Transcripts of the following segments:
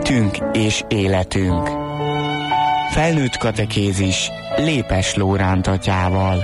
Hitünk és életünk. Felnőtt katekézis Lépes Lóránt atyával.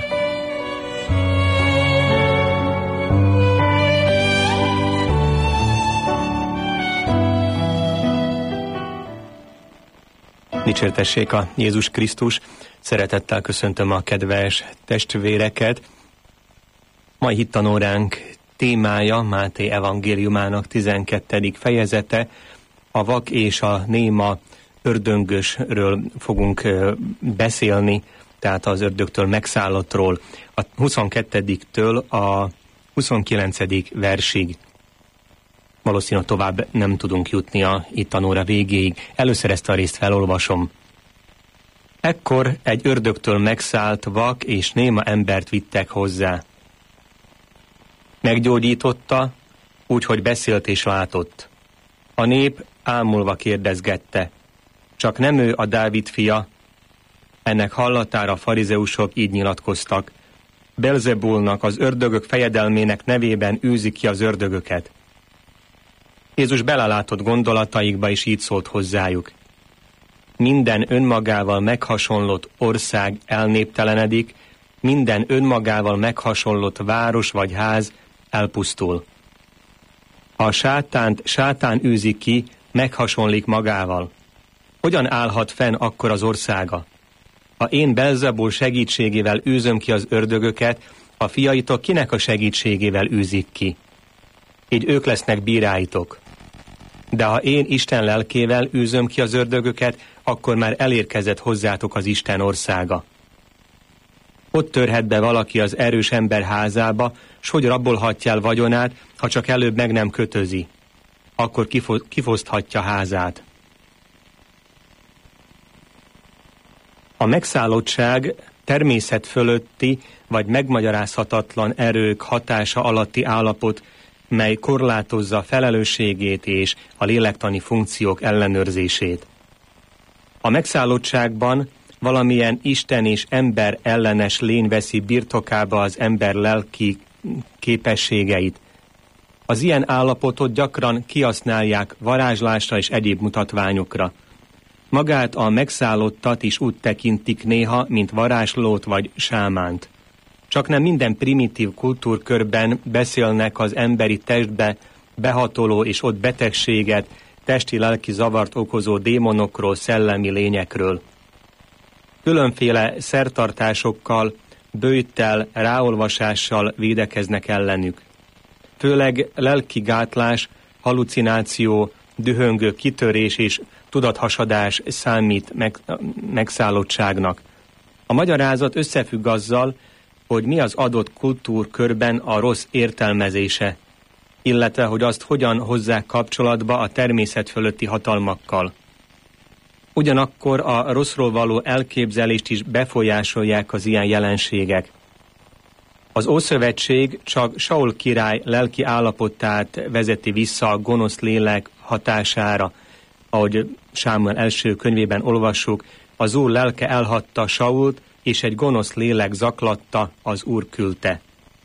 Dicsértessék a Jézus Krisztus! Szeretettel köszöntöm a kedves testvéreket. Mai hittanóránk témája Máté evangéliumának 12. fejezete, a vak és a néma ördöngösről fogunk beszélni, tehát az ördögtől megszállottról, a 22-től a 29. versig. Valószínűleg tovább nem tudunk jutni a hittanóra végéig. Először ezt a részt felolvasom. Ekkor egy ördögtől megszállt vak és néma embert vittek hozzá. Meggyógyította, úgyhogy beszélt és látott. A nép ámulva kérdezgette, csak nem ő a Dávid fia? Ennek hallatára a farizeusok így nyilatkoztak. Belzebulnak, az ördögök fejedelmének nevében űzi ki az ördögöket. Jézus belelátott gondolataikba, és így szólt hozzájuk. Minden önmagával meghasonlott ország elnéptelenedik, minden önmagával meghasonlott város vagy ház elpusztul. Ha a sátán űzi ki, meghasonlik magával. Hogyan állhat fenn akkor az országa? Ha én Belzebul segítségével űzöm ki az ördögöket, a fiaitok kinek a segítségével űzik ki? Így ők lesznek bíráitok. De ha én Isten lelkével űzöm ki az ördögöket, akkor már elérkezett hozzátok az Isten országa. Ott törhet be valaki az erős ember házába, s hogy rabolhatja el vagyonát, ha csak előbb meg nem kötözi. Akkor kifoszthatja házát. A megszállottság természet fölötti vagy megmagyarázhatatlan erők hatása alatti állapot, mely korlátozza a felelősségét és a lélektani funkciók ellenőrzését. A megszállottságban valamilyen Isten és ember ellenes lény veszi birtokába az ember lelki képességeit. Az ilyen állapotot gyakran kihasználják varázslásra és egyéb mutatványokra. Magát a megszállottat is úgy tekintik néha, mint varázslót vagy sámánt. Csaknem minden primitív kultúrkörben beszélnek az emberi testbe behatoló és ott betegséget, testi-lelki zavart okozó démonokról, szellemi lényekről. Különféle szertartásokkal, böjttel, ráolvasással védekeznek ellenük. Főleg lelki gátlás, halucináció, dühöngő kitörés és tudathasadás számít megszállottságnak. A magyarázat összefügg azzal, hogy mi az adott kultúrkörben a rossz értelmezése, illetve hogy azt hogyan hozzák kapcsolatba a természet fölötti hatalmakkal. Ugyanakkor a rosszról való elképzelést is befolyásolják az ilyen jelenségek. Az Ószövetség csak Saul király lelki állapotát vezeti vissza a gonosz lélek hatására, ahogy Sámuel első könyvében olvassuk, az Úr lelke elhatta Sault, és egy gonosz lélek zaklatta, az Úr küldte.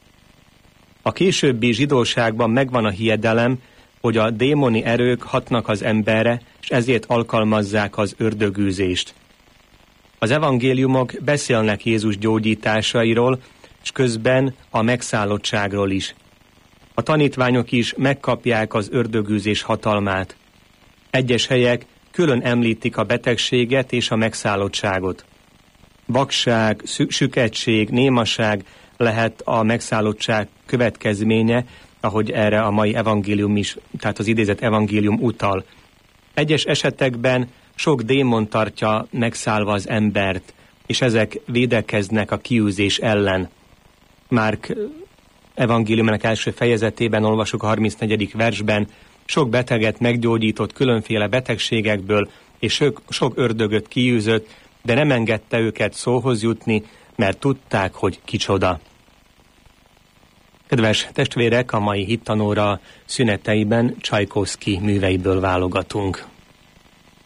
A későbbi zsidóságban megvan a hiedelem, hogy a démoni erők hatnak az emberre, és ezért alkalmazzák az ördögűzést. Az evangéliumok beszélnek Jézus gyógyításairól, és közben a megszállottságról is. A tanítványok is megkapják az ördögűzés hatalmát. Egyes helyek külön említik a betegséget és a megszállottságot. Vakság, süketség, némaság lehet a megszállottság következménye, ahogy erre a mai evangélium is, tehát az idézett evangélium utal. Egyes esetekben sok démon tartja megszállva az embert, és ezek védekeznek a kiűzés ellen. Márk evangéliumának első fejezetében olvasjuk a 34. versben, sok beteget meggyógyított különféle betegségekből, és sok ördögöt kiűzött, de nem engedte őket szóhoz jutni, mert tudták, hogy kicsoda. Kedves testvérek, a mai hittanóra szüneteiben Csajkovszky műveiből válogatunk.